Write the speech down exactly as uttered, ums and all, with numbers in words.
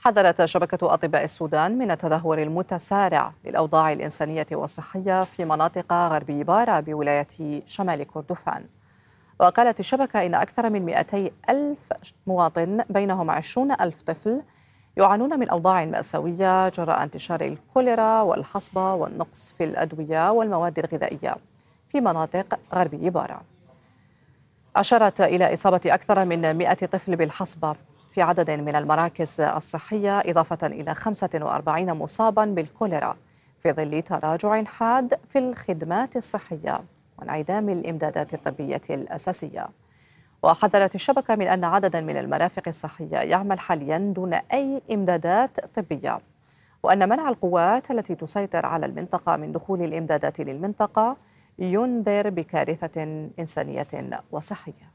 حذرت شبكة أطباء السودان من التدهور المتسارع للأوضاع الإنسانية والصحية في مناطق غربي بارا بولاية شمال كردفان. وقالت الشبكة إن أكثر من مئتي ألف مواطن بينهم عشرون ألف طفل يعانون من أوضاع مأساوية جراء انتشار الكوليرا والحصبة والنقص في الأدوية والمواد الغذائية في مناطق غربي بارا. أشارت إلى إصابة أكثر من مئة طفل بالحصبة في عدد من المراكز الصحية، إضافة إلى خمسة وأربعين مصابا بالكوليرا في ظل تراجع حاد في الخدمات الصحية وانعدام الإمدادات الطبية الأساسية. وحذرت الشبكة من أن عددا من المرافق الصحية يعمل حاليا دون أي إمدادات طبية، وأن منع القوات التي تسيطر على المنطقة من دخول الإمدادات للمنطقة ينذر بكارثة إنسانية وصحية.